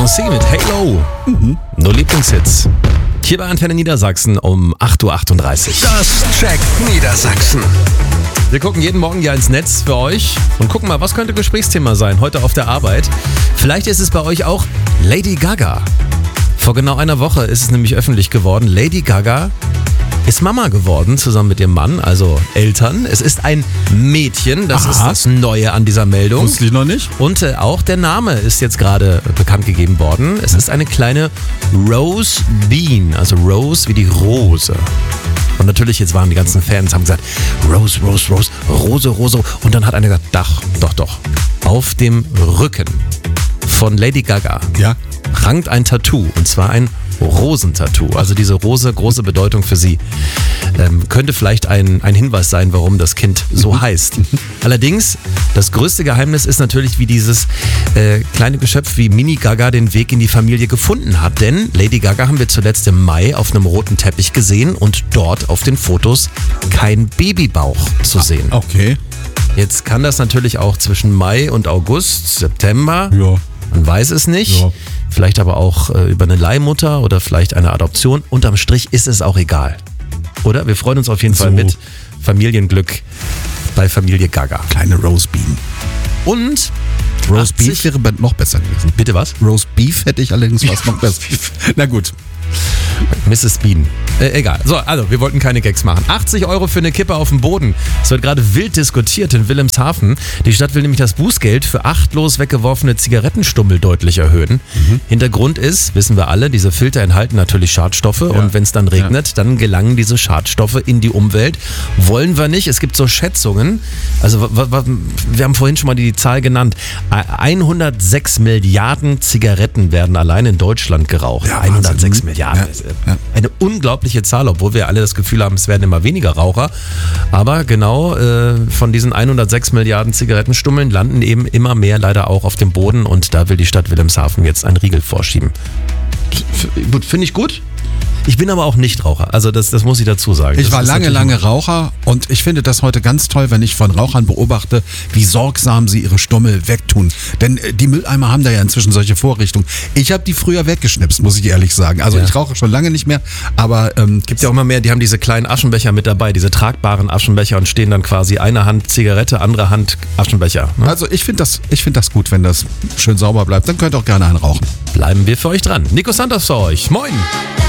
Beyoncé mit Halo. Nur Lieblingshits. Hier bei Antenne Niedersachsen um 8.38 Uhr. Das checkt Niedersachsen. Wir gucken jeden Morgen ja ins Netz für euch und gucken mal, was könnte Gesprächsthema sein heute auf der Arbeit. Vielleicht ist es bei euch auch Lady Gaga. Vor genau einer Woche ist es nämlich öffentlich geworden. Lady Gaga ist Mama geworden, zusammen mit ihrem Mann, also Eltern. Es ist ein Mädchen, das ist das Neue an dieser Meldung. Wusste ich noch nicht. Und auch der Name ist jetzt gerade bekannt gegeben worden. Es ist eine kleine Rose Bean, also Rose wie die Rose. Und natürlich, jetzt waren die ganzen Fans, haben gesagt, Rose, Rose, Rose, Rose, Rose. Und dann hat einer gesagt, doch. Auf dem Rücken von Lady Gaga rankt ein Tattoo, und zwar ein Rosentattoo. Also diese Rose, große Bedeutung für sie. Könnte vielleicht ein Hinweis sein, warum das Kind so heißt. Allerdings, das größte Geheimnis ist natürlich, wie dieses kleine Geschöpf wie Mini Gaga den Weg in die Familie gefunden hat. Denn Lady Gaga haben wir zuletzt im Mai auf einem roten Teppich gesehen und dort auf den Fotos kein Babybauch zu sehen. Okay. Jetzt kann das natürlich auch zwischen Mai und August, September, man weiß es nicht. Ja. Vielleicht aber auch über eine Leihmutter oder vielleicht eine Adoption. Unterm Strich ist es auch egal. Oder? Wir freuen uns auf jeden Fall mit Familienglück bei Familie Gaga. Kleine Rose Bean. Und Rose Beef wäre noch besser gewesen. Bitte was? Roast Beef hätte ich allerdings was noch besser. Na gut. Mrs. Bean. Egal. So, also, wir wollten keine Gags machen. 80 € für eine Kippe auf dem Boden. Es wird gerade wild diskutiert in Wilhelmshaven. Die Stadt will nämlich das Bußgeld für achtlos weggeworfene Zigarettenstummel deutlich erhöhen. Hintergrund ist, wissen wir alle, diese Filter enthalten natürlich Schadstoffe und wenn es dann regnet, dann gelangen diese Schadstoffe in die Umwelt. Wollen wir nicht. Es gibt so Schätzungen. Also, wir haben vorhin schon mal die Zahl genannt. 106 Milliarden Zigaretten werden allein in Deutschland geraucht. Ja, 106 Milliarden. Ja. Eine unglaubliche Zahl, obwohl wir alle das Gefühl haben, es werden immer weniger Raucher. Aber genau von diesen 106 Milliarden Zigarettenstummeln landen eben immer mehr leider auch auf dem Boden. Und da will die Stadt Wilhelmshaven jetzt einen Riegel vorschieben. Finde ich gut. Ich bin aber auch Nichtraucher, also das muss ich dazu sagen. Ich war lange Raucher und ich finde das heute ganz toll, wenn ich von Rauchern beobachte, wie sorgsam sie ihre Stummel wegtun. Denn die Mülleimer haben da ja inzwischen solche Vorrichtungen. Ich habe die früher weggeschnipst, muss ich ehrlich sagen. Also ich rauche schon lange nicht mehr, aber gibt ja auch immer mehr, die haben diese kleinen Aschenbecher mit dabei, diese tragbaren Aschenbecher und stehen dann quasi eine Hand Zigarette, andere Hand Aschenbecher. Ne? Also ich finde das gut, wenn das schön sauber bleibt. Dann könnt ihr auch gerne einen rauchen. Bleiben wir für euch dran. Nico Santos für euch. Moin!